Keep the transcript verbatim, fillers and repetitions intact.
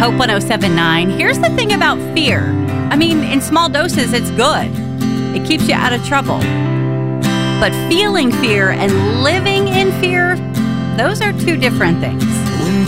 Hope one oh seven point nine. Here's the thing about fear. I mean, in small doses, it's good. It keeps you out of trouble. But feeling fear and living in fear, those are two different things.